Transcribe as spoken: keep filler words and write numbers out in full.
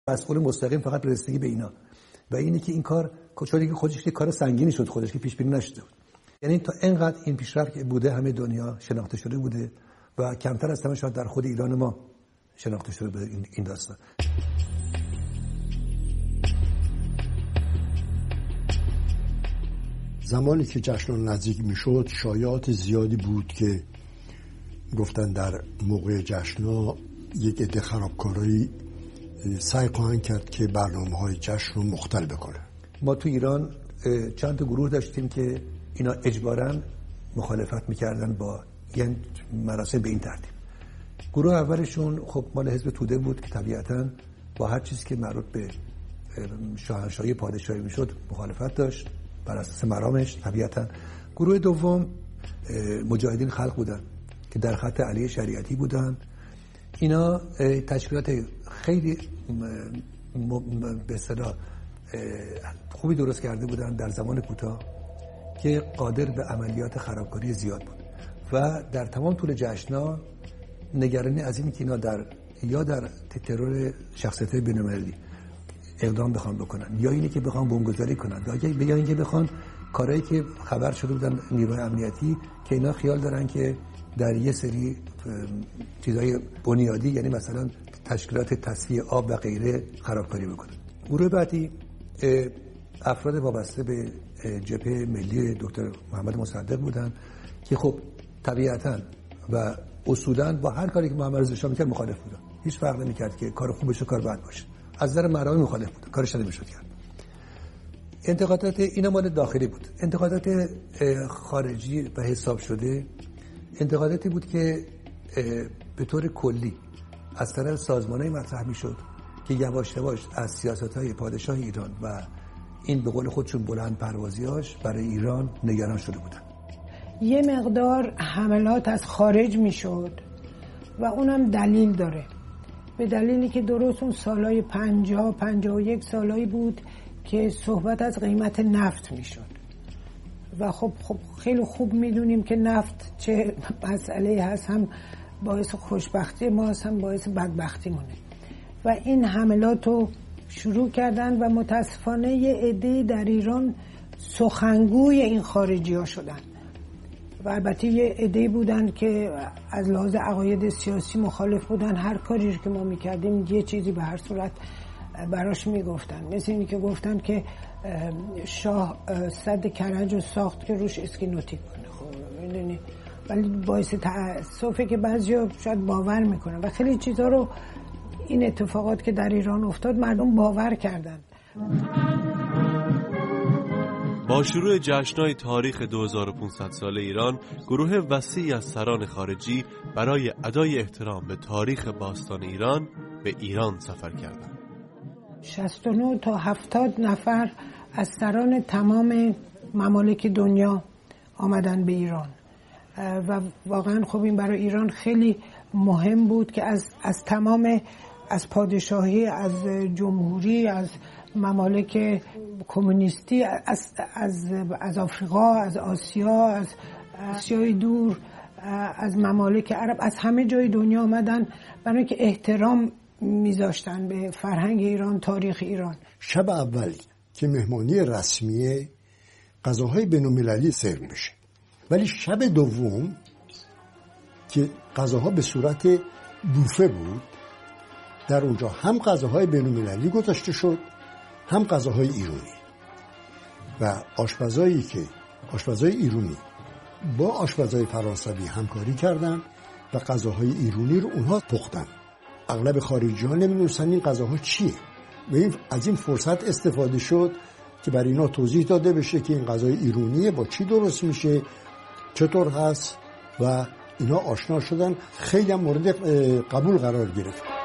مسئول مستقیم فقط رسیدگی به اینا و اینه که این کار چون دیگه خودش که کار سنگینی شد، خودش که پیش بینی نشده بود. یعنی تا اینقدر این پیشرفت بوده همه دنیا شناخته شده بوده و کمتر از همه شاید در خود ایران ما شناخته شده به این داستان. زمانی که جشن نزدیک میشد شایعات زیادی بود که گفتن در موقع جشن‌ها یک عده خرابکارایی سعی خواهند کرد که برنامه‌های جشن رو مختل بکنه. ما تو ایران چند تا گروه داشتیم که اینا اجباراً مخالفت میکردن با یعنی مراسم به این ترتیب. گروه اولشون خب مال حزب توده بود که طبیعتاً با هر چیزی که مربوط به شاهنشاهی پادشاهی میشد مخالفت داشت بر اساس مرامش طبیعتاً. گروه دوم مجاهدین خلق بودن که در خط علی شریعتی بودن. اینا تشکیلات خیلی به اصطلاح خوبی درست کرده بودن در زمان کوتاه که قادر به عملیات خرابکاری زیاد بود و در تمام طول جشن‌ها نگرانی از این که اینا در یا در ترور شخصیت‌های بین‌المللی اقدام بخوان بکنن یا اینه که بخوان بمبگذاری کنن یا اینکه بخوان کارهایی که خبر شده بودن نیروهای امنیتی که اینا خیال دارن که در یه سری چیزای بنیادی یعنی مثلا تشکیلات تصفیه آب و غیره خرابکاری بکنن. گروه بعدی افراد وابسته به جبهه ملی دکتر محمد مصدق بودن که خب طبیعتاً و اصولاً با هر کاری که محمد رضا شاه میکرد مخالف بودن. هیچ فرق نمیکرد که کار خوب بشه کار بد باشه. از نظر مرامه مخالف بودن. کارش نمیشد کرد. انتقادات اینا مال داخلی بود. انتقادات خارجی و حساب شده انتقاداتی بود که به طور کلی از طرف سازمان‌های مطرح میشد که یواش یواش از سیاست‌های پادشاه ایران و این به قول خودشون بلند پروازیاش برای ایران نگران شده بودن. یه مقدار حملات از خارج میشد و اونم دلیل داره. به دلیلی که درست اون سالای پنجاه پنجاه و یک سالایی بود که صحبت از قیمت نفت میشد و خب خب خیلی خوب میدونیم که نفت چه مسئله هست، هم باعث خوشبختی ما هست هم باعث بدبختی مونه و این حملات رو شروع کردن و متاسفانه یه عده در ایران سخنگوی این خارجی ها شدن و البته یه عده بودن که از لحاظ عقاید سیاسی مخالف بودن. هر کاری که ما میکردیم یه چیزی به هر صورت براش میگفتن، مثل اینی که گفتن که شاه سد کرج رو ساخت که روش اسکینوتیک کنه. خب میدونی ولی باعث تأسفه که بعضیا شاید باور میکنن و خیلی چیزا رو این اتفاقات که در ایران افتاد مردم باور کردن. با شروع جشن‌های تاریخ دو هزار و پانصد سال ایران، گروه وسیعی از سران خارجی برای ادای احترام به تاریخ باستان ایران به ایران سفر کردند. شصت و نه تا هفتاد نفر از سران تمام ممالک دنیا آمدن به ایران و واقعا خب این برای ایران خیلی مهم بود که از از تمام از پادشاهی، از جمهوری، از ممالک کمونیستی، از از از آفریقا، از آسیا، از آسیای دور، از ممالک عرب، از همه جای دنیا آمدن برای اینکه احترام میذاشتن به فرهنگ ایران، تاریخ ایران. شب اول که مهمانی رسمیه غذاهای بین‌المللی سرو میشه، ولی شب دوم که غذاها به صورت بوفه بود در اونجا هم غذاهای بین‌المللی گذاشته شد هم غذاهای ایرانی و آشپزایی که آشپزای ایرانی با آشپزای فرانسوی همکاری کردن و غذاهای ایرانی رو اونها پختن. اغلب خارجی‌ها نمی‌دونستن این غذاها چیه و این از این فرصت استفاده شد که برای اینا توضیح داده بشه که این غذای ایرانیه، با چی درست میشه، چطور هست و اینا آشنا شدن. خیلی هم مورد قبول قرار گرفت.